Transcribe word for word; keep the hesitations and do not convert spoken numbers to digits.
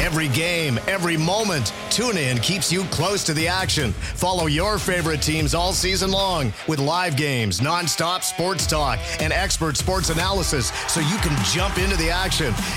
Every game, every moment, TuneIn keeps you close to the action. Follow your favorite teams all season long with live games, nonstop sports talk, and expert sports analysis so you can jump into the action.